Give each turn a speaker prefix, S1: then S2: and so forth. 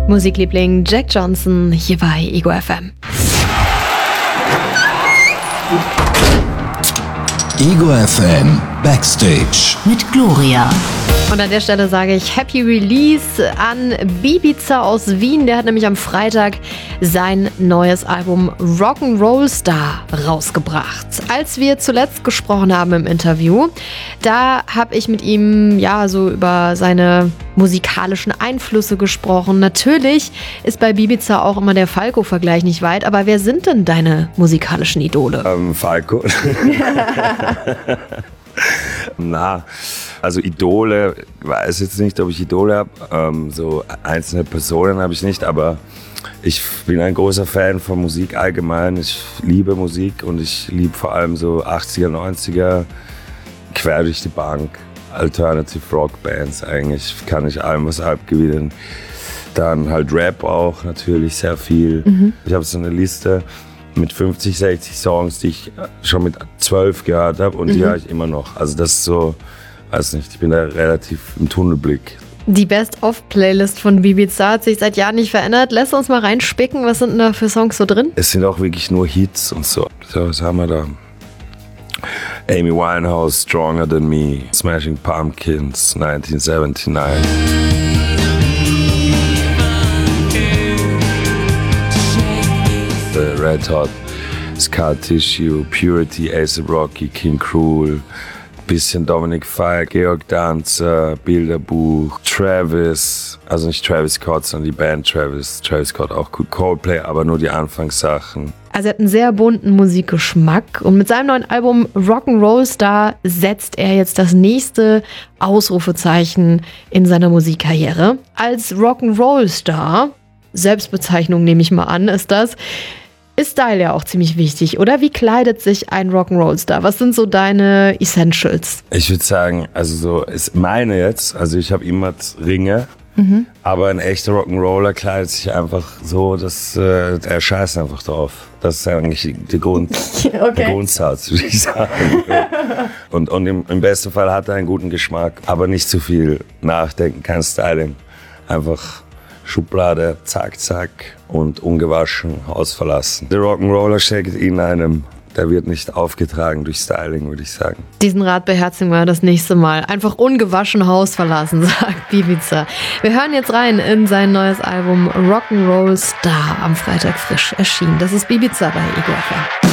S1: Musikliebling Jack Johnson hier bei Ego FM.
S2: Ego FM Backstage mit Gloria.
S1: Und an der Stelle sage ich Happy Release an Bibiza aus Wien. Der hat nämlich am Freitag sein neues Album Rock'n'Roll Star rausgebracht. Als wir zuletzt gesprochen haben im Interview, da habe ich mit ihm so über seine musikalischen Einflüsse gesprochen. Natürlich ist bei Bibiza auch immer der Falco-Vergleich nicht weit, aber wer sind denn deine musikalischen Idole?
S3: Falco. Also Idole, ich weiß jetzt nicht, ob ich Idole habe, so einzelne Personen habe ich nicht, aber ich bin ein großer Fan von Musik allgemein. Ich liebe Musik und ich liebe vor allem so 80er, 90er, quer durch die Bank, Alternative Rock Bands eigentlich, kann ich allem was abgewinnen. Dann halt Rap auch natürlich sehr viel. Ich habe so eine Liste mit 50, 60 Songs, die ich schon mit 12 gehört habe und die höre ich immer noch. Also das ist so, weiß nicht, ich bin da relativ im Tunnelblick.
S1: Die Best-of-Playlist von Bibiza hat sich seit Jahren nicht verändert. Lass uns mal reinspicken, was sind denn da für Songs so drin?
S3: Es sind auch wirklich nur Hits und so. So, was haben wir da? Amy Winehouse, Stronger Than Me, Smashing Pumpkins, 1979. Red Hot, Scar Tissue, Purity, A$AP Rocky, King Krul, bisschen Dominic Fike, Georg Danzer, Bilderbuch, Travis, also nicht Travis Scott, sondern die Band Travis Scott auch gut, Coldplay, aber nur die Anfangssachen.
S1: Also er hat einen sehr bunten Musikgeschmack und mit seinem neuen Album Rock'n'Roll Star setzt er jetzt das nächste Ausrufezeichen in seiner Musikkarriere. Als Rock'n'Roll Star, Selbstbezeichnung nehme ich mal an, ist Style ja auch ziemlich wichtig, oder? Wie kleidet sich ein Rock'n'Roll-Star? Was sind so deine Essentials?
S3: Ich würde sagen, also so ist meine jetzt, also ich habe immer Ringe, aber ein echter Rock'n'Roller kleidet sich einfach so, dass er scheißt einfach drauf. Das ist eigentlich der Grundsatz, würde ich sagen. Und im besten Fall hat er einen guten Geschmack, aber nicht zu viel nachdenken, kein Styling. Einfach Schublade, zack, zack und ungewaschen Haus verlassen. Der Rock'n'Roller steckt in einem, der wird nicht aufgetragen durch Styling, würde ich sagen.
S1: Diesen Rat beherzigen wir das nächste Mal. Einfach ungewaschen Haus verlassen, sagt Bibiza. Wir hören jetzt rein in sein neues Album Rock'n'Roll Star, am Freitag frisch erschienen. Das ist Bibiza bei Ego FM.